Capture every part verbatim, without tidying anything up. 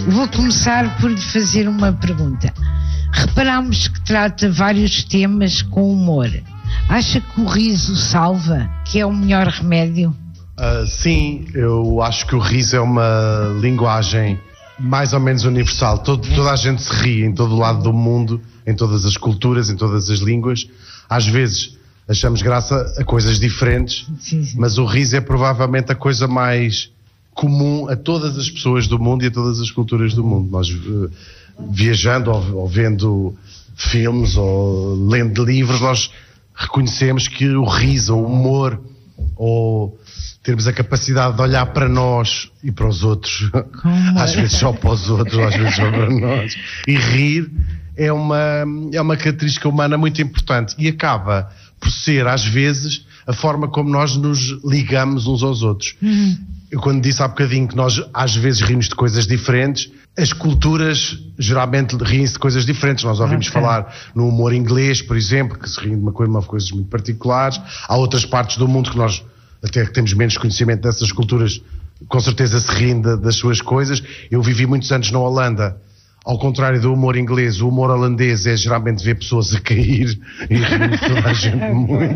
Vou começar por lhe fazer uma pergunta. Reparámos que trata vários temas com humor. Acha que o riso salva, que é o melhor remédio? Uh, sim, eu acho que o riso é uma linguagem mais ou menos universal. Todo, toda a gente se ri em todo o lado do mundo, em todas as culturas, em todas as línguas. Às vezes achamos graça a coisas diferentes, sim, sim. Mas o riso é provavelmente a coisa mais comum a todas as pessoas do mundo e a todas as culturas do mundo. Nós uh, viajando ou, ou vendo filmes ou lendo livros, nós reconhecemos que o riso, o humor, ou termos a capacidade de olhar para nós e para os outros, Como? às vezes só para os outros, às vezes só para nós, e rir é uma, é uma característica humana muito importante e acaba por ser, às vezes, a forma como nós nos ligamos uns aos outros. Uhum. Eu quando disse há bocadinho que nós às vezes rimos de coisas diferentes, as culturas geralmente riem-se de coisas diferentes. Nós ouvimos okay. falar no humor inglês, por exemplo, que se riem de uma coisa, uma coisas muito particulares. Há outras partes do mundo que nós até que temos menos conhecimento dessas culturas, com certeza se riem de, das suas coisas. Eu vivi muitos anos na Holanda. Ao contrário do humor inglês, o humor holandês é geralmente ver pessoas a cair e rir toda a gente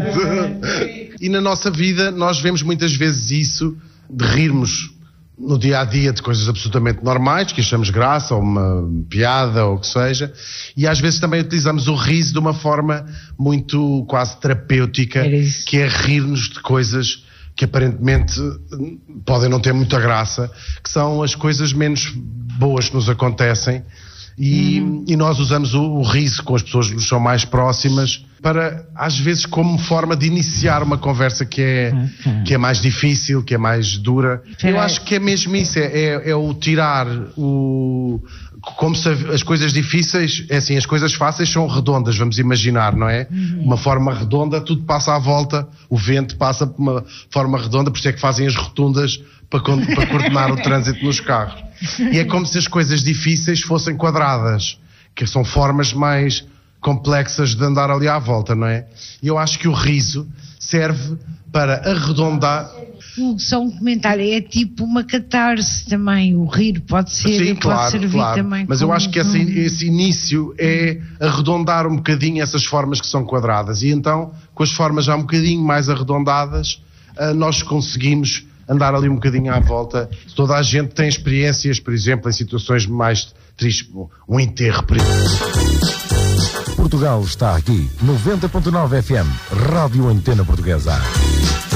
muito. E na nossa vida nós vemos muitas vezes isso, de rirmos no dia a dia de coisas absolutamente normais, que achamos graça, ou uma piada, ou o que seja, e às vezes também utilizamos o riso de uma forma muito quase terapêutica, que é rir-nos de coisas que aparentemente podem não ter muita graça, que são as coisas menos boas que nos acontecem, e, hum. e nós usamos o, o riso com as pessoas que nos são mais próximas para, às vezes, como forma de iniciar uma conversa que é, okay. que é mais difícil, que é mais dura. Pera. Eu acho que é mesmo isso, é, é, é o tirar o... Como se as coisas difíceis, é assim, as coisas fáceis são redondas, vamos imaginar, não é? Uhum. Uma forma redonda, tudo passa à volta, o vento passa por uma forma redonda, por isso é que fazem as rotundas para, para coordenar o trânsito nos carros. E é como se as coisas difíceis fossem quadradas, que são formas mais complexas de andar ali à volta, não é? E eu acho que o riso serve para arredondar. Só um comentário, é tipo uma catarse também, o rir pode ser, Sim, pode claro, servir claro. também. Mas eu acho que esse, esse início é arredondar um bocadinho essas formas que são quadradas, e então, com as formas já um bocadinho mais arredondadas, nós conseguimos andar ali um bocadinho à volta. Toda a gente tem experiências, por exemplo, em situações mais tristes, um enterro, por exemplo. Portugal está aqui, noventa ponto nove F M, Rádio Antena Portuguesa.